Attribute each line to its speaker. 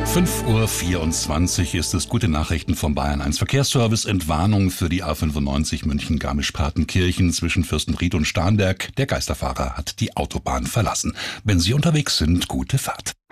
Speaker 1: 5:24 Uhr ist es. Gute Nachrichten vom Bayern 1 Verkehrsservice. Entwarnung für die A95 München-Garmisch-Partenkirchen zwischen Fürstenried und Starnberg. Der Geisterfahrer hat die Autobahn verlassen. Wenn Sie unterwegs sind, gute Fahrt.